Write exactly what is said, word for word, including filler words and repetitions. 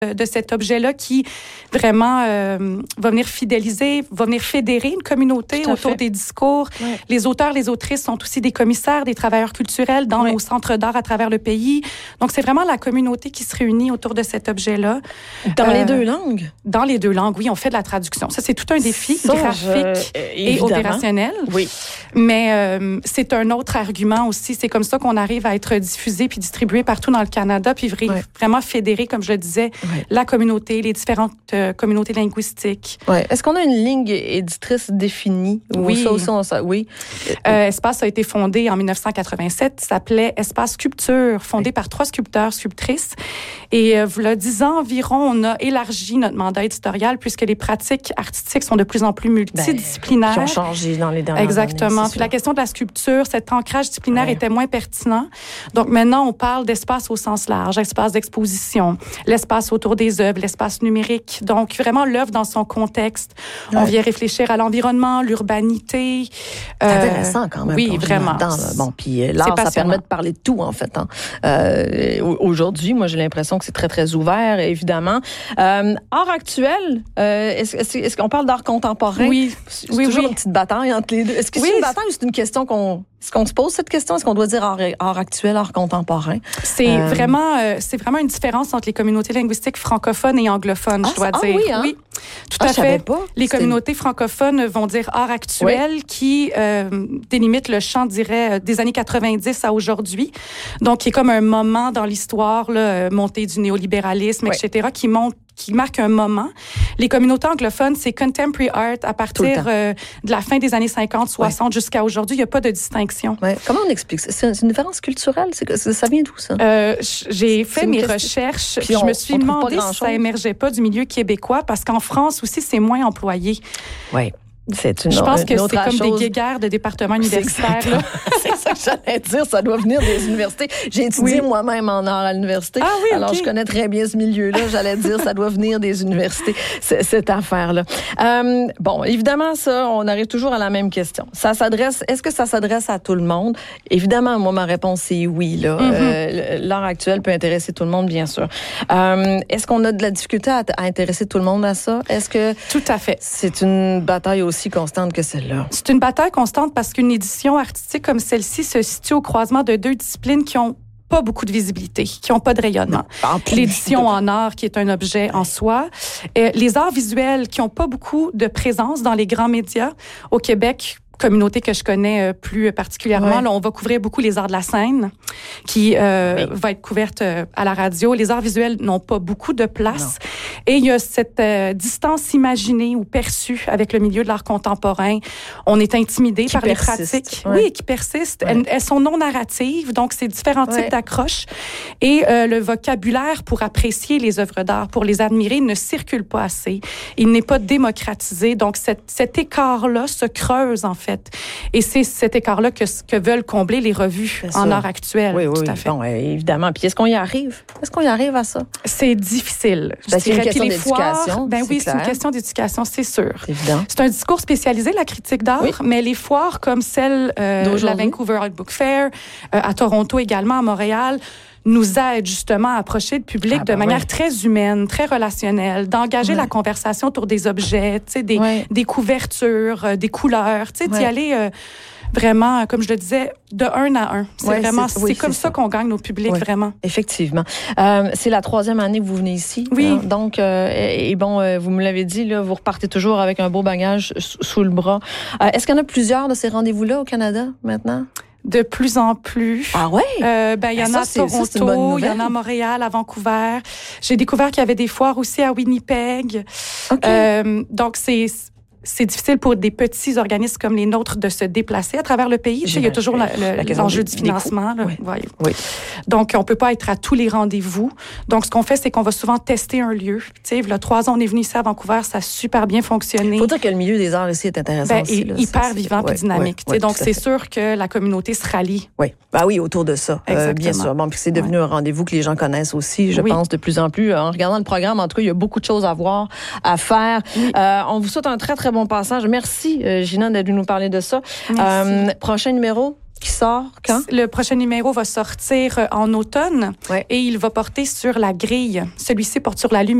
de cet objet-là qui vraiment euh, va venir fidéliser, va venir fédérer une communauté autour fait. des discours. Ouais. Les auteurs, les autrices sont aussi des commissaires, des travailleurs culturels dans ouais. nos centres d'art à travers le pays. Donc, c'est vraiment la communauté qui se réunit autour de cet objet-là. Dans euh, les deux langues? Dans les deux langues, oui. On fait de la traduction. Ça, c'est tout un défi Ça, graphique je... et opérationnel. Oui. Mais euh, c'est un autre argument aussi. C'est comme ça qu'on arrive à être diffusé puis distribué partout dans le Canada, puis ouais. vraiment fédérer, comme je le disais, ouais. la communauté, les différentes euh, communautés linguistiques. Ouais. Est-ce qu'on a une ligne éditrice définie? Oui. Ça aussi, on sait, oui. Euh, Espace a été fondé en dix-neuf cent quatre-vingt-sept. Il s'appelait Espace Sculpture, fondé oui. par trois sculpteurs, sculptrices. Et euh, voilà dix ans environ, on a élargi notre mandat éditorial puisque les pratiques artistiques sont de plus en plus multidisciplinaires. Ben, qui ont changé dans les dernières Exactement. années. Puis la question de la sculpture, cet ancrage disciplinaire ouais. était moins pertinent. Donc maintenant, on parle d'espace au sens large, espace d'exposition, l'espace autour des œuvres, l'espace numérique. Donc, vraiment, l'œuvre dans son contexte. Ouais. On vient réfléchir à l'environnement, l'urbanité. C'est euh, intéressant quand même. Oui, vraiment. Bon, puis l'art, ça permet de parler de tout, en fait. Hein. Euh, aujourd'hui, moi, j'ai l'impression que c'est très, très ouvert, évidemment. Euh, art actuel, euh, est-ce, est-ce, est-ce qu'on parle d'art contemporain? Oui. C'est oui, toujours oui. une petite bataille entre les deux. Est-ce que oui. c'est une bataille ou c'est une question qu'on... Est-ce qu'on se pose cette question? Est-ce qu'on doit dire art, art actuel, art contemporain? C'est euh... vraiment, euh, c'est vraiment une différence entre les communautés linguistiques francophones et anglophones, ah, je dois ah, dire. Oui, hein? oui, tout ah, à fait. Pas. Les C'était... communautés francophones vont dire art actuel, oui. qui euh, délimite le champ, dirais, des années quatre-vingt-dix à aujourd'hui. Donc, qui est comme un moment dans l'histoire, là, montée du néolibéralisme, oui. et cetera, qui monte qui marque un moment. Les communautés anglophones, c'est contemporary art à partir euh, de la fin des années cinquante, soixante ouais. jusqu'à aujourd'hui. Il n'y a pas de distinction. Ouais. Comment on explique ça? C'est une différence culturelle? C'est, ça vient d'où, ça? Euh, j'ai fait mes question. recherches. Puis on, je me suis demandé si ça émergeait pas du milieu québécois parce qu'en France aussi, c'est moins employé. Oui. C'est une, je pense une que autre c'est comme chose. des guéguerres de départements universitaires. Là. C'est ça que j'allais dire, ça doit venir des universités. J'ai étudié oui. moi-même en art à l'université, ah oui, alors okay. je connais très bien ce milieu-là. J'allais dire, ça doit venir des universités, cette affaire-là. Euh, bon, évidemment, ça, on arrive toujours à la même question. Ça s'adresse, est-ce que ça s'adresse à tout le monde? Évidemment, moi, ma réponse, c'est oui. Là. Mm-hmm. Euh, l'art actuel peut intéresser tout le monde, bien sûr. Euh, est-ce qu'on a de la difficulté à, à intéresser tout le monde à ça? Est-ce que tout à fait. C'est une bataille aussi constante que celle-là? C'est une bataille constante parce qu'une édition artistique comme celle-ci se situe au croisement de deux disciplines qui ont pas beaucoup de visibilité, qui n'ont pas de rayonnement. L'édition en art, qui est un objet en soi. Et les arts visuels, qui n'ont pas beaucoup de présence dans les grands médias. Au Québec, communauté que je connais plus particulièrement. Ouais. Là, on va couvrir beaucoup les arts de la scène, qui euh, oui. va être couverte euh, à la radio. Les arts visuels n'ont pas beaucoup de place. Non. Et il y a cette euh, distance imaginée ou perçue avec le milieu de l'art contemporain. On est intimidé qui par persiste. les pratiques. Ouais. Oui, qui persistent. Ouais. Elles, elles sont non narratives, donc c'est différents types ouais. d'accroches. Et euh, le vocabulaire pour apprécier les œuvres d'art, pour les admirer, ne circule pas assez. Il n'est pas démocratisé. Donc, cette, cet écart-là se creuse, en fait. Et c'est cet écart-là que, que veulent combler les revues Bien en sûr. art actuel. Oui, oui, tout à fait. Bon, évidemment. Puis est-ce qu'on y arrive? Est-ce qu'on y arrive à ça? C'est difficile. Ben, c'est une question les d'éducation. Foires, ben oui, c'est, c'est une question d'éducation, c'est sûr. C'est évident. C'est un discours spécialisé, la critique d'art, oui. mais les foires comme celle euh, de la Vancouver Art Book Fair, euh, à Toronto également, à Montréal, nous aide justement à approcher le public ah ben de manière ouais. très humaine, très relationnelle, d'engager ouais. la conversation autour des objets, tu sais, des, ouais. des couvertures, euh, des couleurs, tu sais, ouais. d'y aller euh, vraiment, comme je le disais, de un à un. C'est ouais, vraiment, c'est, oui, c'est comme c'est ça, ça qu'on gagne nos publics, ouais. vraiment. Effectivement. Euh, c'est la troisième année que vous venez ici. Oui. Hein? Donc, euh, et, et bon, euh, vous me l'avez dit, là, vous repartez toujours avec un beau bagage sous le bras. Euh, est-ce qu'il y en a plusieurs de ces rendez-vous-là au Canada maintenant? De plus en plus. Ah ouais? Euh, ben, il y en ça, a à Toronto, il y en a à Montréal, à Vancouver. J'ai découvert qu'il y avait des foires aussi à Winnipeg. Okay. Euh, donc, c'est... C'est difficile pour des petits organismes comme les nôtres de se déplacer à travers le pays. Tu sais, il y a toujours la, le, la l'enjeu du financement. Là. Oui. Ouais. Oui. Donc, on peut pas être à tous les rendez-vous. Donc, ce qu'on fait, c'est qu'on va souvent tester un lieu. Tu sais, il y a trois ans, on est venu ici à Vancouver, ça a super bien fonctionné. Il faut dire que le milieu des arts ici est intéressant ben, aussi. Là, hyper ça, vivant et ouais, dynamique. Ouais, ouais, donc, c'est sûr que la communauté se rallie. Oui, ben oui, autour de ça. Euh, bien sûr. Bon, puis c'est devenu ouais. un rendez-vous que les gens connaissent aussi, je oui. pense, de plus en plus. En regardant le programme, en tout cas, il y a beaucoup de choses à voir, à faire. Oui. Euh, on vous souhaite un très, très bon passage. Merci. Merci, Gina, d'être venue nous parler de ça. Euh, prochain numéro? qui sort quand? Le prochain numéro va sortir en automne ouais. et il va porter sur la grille. Celui-ci porte sur la lumière.